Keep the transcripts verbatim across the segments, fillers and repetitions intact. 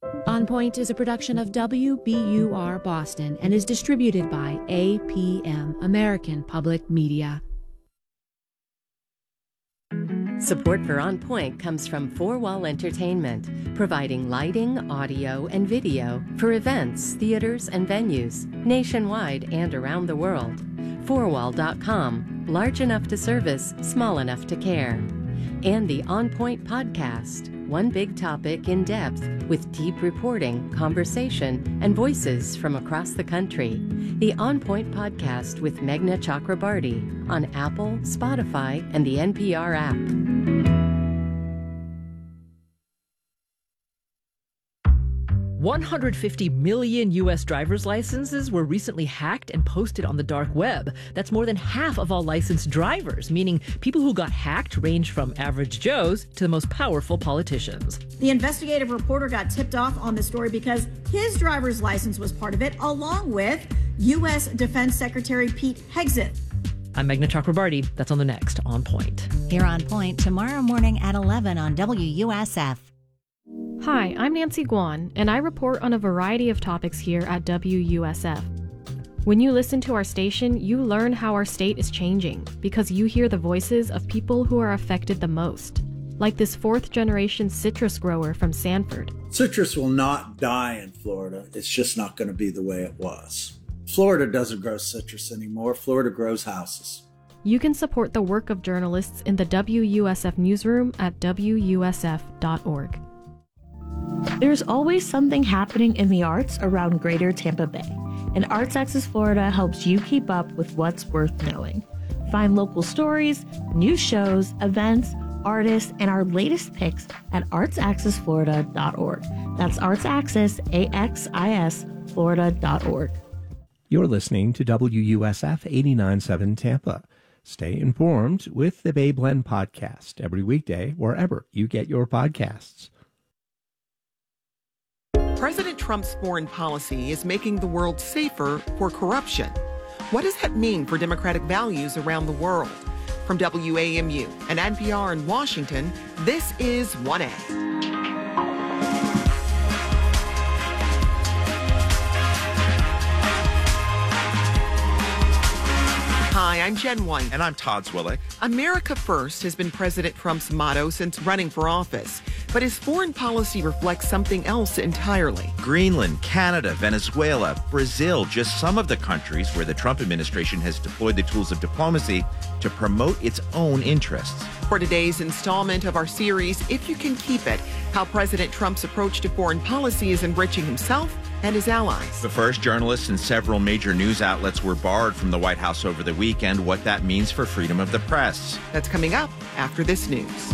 On Point is a production of W B U R Boston and is distributed by A P M, American Public Media. Support for On Point comes from Four Wall Entertainment, providing lighting, audio, and video for events, theaters, and venues nationwide and around the world. four wall dot com, large enough to service, small enough to care. And the On Point podcast, one big topic in depth with deep reporting, conversation, and voices from across the country. The On Point podcast with Meghna Chakrabarty on Apple, Spotify, and the N P R app. one hundred fifty million U S driver's licenses were recently hacked and posted on the dark web. That's more than half of all licensed drivers, meaning people who got hacked range from average Joes to the most powerful politicians. The investigative reporter got tipped off on the story because his driver's license was part of it, along with U S Defense Secretary Pete Hegseth. I'm Meghna Chakrabarty. That's on the next On Point. Here on Point tomorrow morning at eleven on W U S F. Hi, I'm Nancy Guan, and I report on a variety of topics here at W U S F. When you listen to our station, you learn how our state is changing because you hear the voices of people who are affected the most, like this fourth-generation citrus grower from Sanford. Citrus will not die in Florida. It's just not going to be the way it was. Florida doesn't grow citrus anymore. Florida grows houses. You can support the work of journalists in the W U S F newsroom at W U S F dot org. There's always something happening in the arts around Greater Tampa Bay, and Arts Access Florida helps you keep up with what's worth knowing. Find local stories, new shows, events, artists, and our latest picks at arts access florida dot org. That's ArtsAccess, A X I S, Florida dot org. You're listening to W U S F eighty-nine point seven Tampa. Stay informed with the Bay Blend podcast every weekday wherever you get your podcasts. President Trump's foreign policy is making the world safer for corruption. What does that mean for democratic values around the world? From W A M U and N P R in Washington, this is one A. Hi, I'm Jen White. And I'm Todd Zwillick. America First has been President Trump's motto since running for office, but his foreign policy reflects something else entirely. Greenland, Canada, Venezuela, Brazil, just some of the countries where the Trump administration has deployed the tools of diplomacy to promote its own interests. For today's installment of our series, If You Can Keep It, how President Trump's approach to foreign policy is enriching himself and his allies. The first, journalists and several major news outlets were barred from the White House over the weekend, what that means for freedom of the press. That's coming up after this news.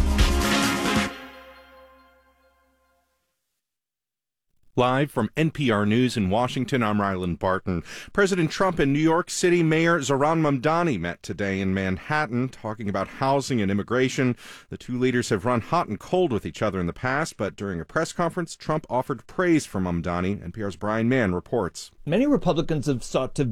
Live from N P R News in Washington, I'm Ryland Barton. President Trump and New York City Mayor Zohran Mamdani met today in Manhattan, talking about housing and immigration. The two leaders have run hot and cold with each other in the past, but during a press conference, Trump offered praise for Mamdani. N P R's Brian Mann reports. Many Republicans have sought to